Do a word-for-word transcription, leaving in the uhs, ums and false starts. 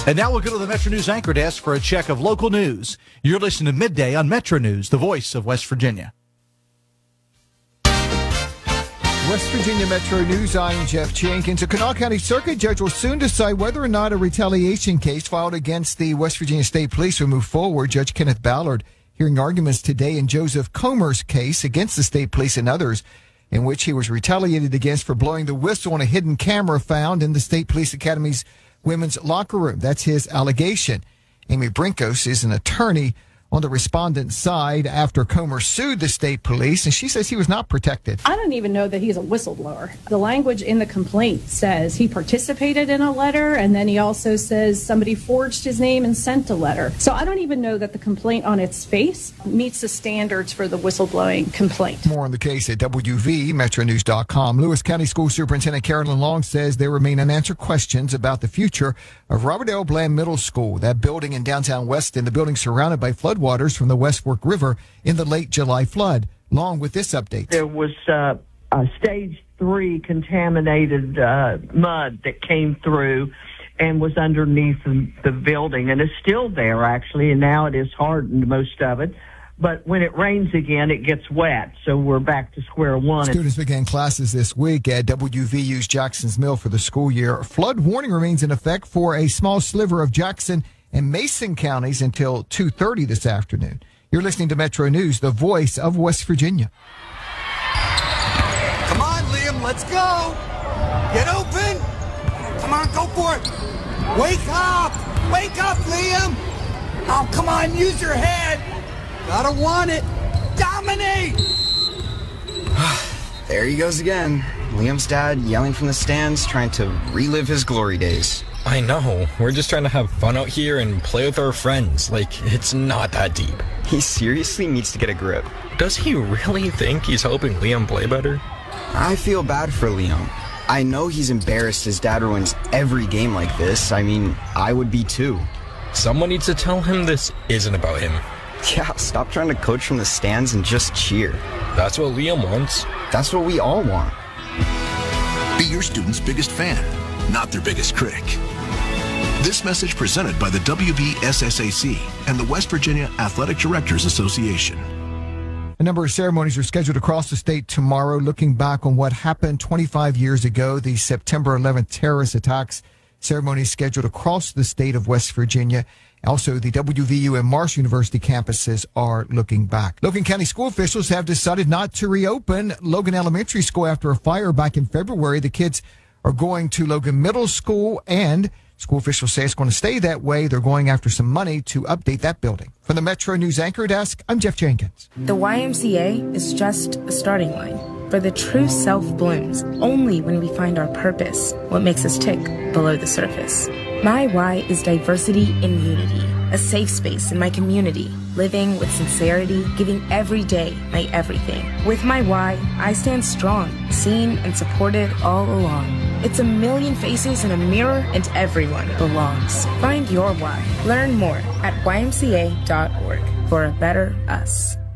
And now we'll go to the Metro News anchor desk for a check of local news. You're listening to Midday on Metro News, the voice of West Virginia. West Virginia Metro News, I'm Jeff Jenkins. A Kanawha County Circuit judge will soon decide whether or not a retaliation case filed against the West Virginia State Police will move forward. Judge Kenneth Ballard hearing arguments today in Joseph Comer's case against the state police and others, in which he was retaliated against for blowing the whistle on a hidden camera found in the State Police Academy's women's locker room. That's his allegation. Amy Brinkos is an attorney on the respondent's side after Comer sued the state police, and she says he was not protected. I don't even know that he's a whistleblower. The language in the complaint says he participated in a letter, and then he also says somebody forged his name and sent a letter. So I don't even know that the complaint on its face meets the standards for the whistleblowing complaint. More on the case at W V Metro News dot com. Lewis County School Superintendent Carolyn Long says there remain unanswered questions about the future of Robert L. Bland Middle School. That building in downtown Weston, the building surrounded by flood waters from the West Fork River in the late July flood. Long with this update. There was uh, a stage three contaminated uh, mud that came through and was underneath the, the building, and it's still there actually, and now it is hardened, most of it. But when it rains again, it gets wet, so we're back to square one. Students began classes this week at W V U's Jackson's Mill for the school year. Flood warning remains in effect for a small sliver of Jackson and Mason counties until two thirty this afternoon. You're listening to Metro News, the voice of West Virginia. Come on, Liam, let's go. Get open. Come on, go for it. Wake up. Wake up, Liam. Oh, come on, use your head. Gotta want it. Dominate. There he goes again. Liam's dad yelling from the stands, trying to relive his glory days. I know. We're just trying to have fun out here and play with our friends. Like, it's not that deep. He seriously needs to get a grip. Does he really think he's helping Liam play better? I feel bad for Liam. I know he's embarrassed his dad ruins every game like this. I mean, I would be too. Someone needs to tell him this isn't about him. Yeah, stop trying to coach from the stands and just cheer. That's what Liam wants. That's what we all want. Be your student's biggest fan, not their biggest critic. This message presented by the W V S S A C and the West Virginia Athletic Directors Association. A number of ceremonies are scheduled across the state tomorrow, looking back on what happened twenty-five years ago, the September eleventh terrorist attacks. Ceremonies scheduled across the state of West Virginia. Also, the W V U and Marshall University campuses are looking back. Logan County school officials have decided not to reopen Logan Elementary School after a fire back in February. The kids are going to Logan Middle School, and school officials say it's going to stay that way. They're going after some money to update that building. From the Metro News anchor desk, I'm Jeff Jenkins. The Y M C A is just a starting line. For the true self blooms only when we find our purpose, what makes us tick below the surface. My why is diversity and unity, a safe space in my community, living with sincerity, giving every day my everything. With my why, I stand strong, seen and supported all along. It's a million faces in a mirror, and everyone belongs. Find your why. Learn more at Y M C A dot org for a better us.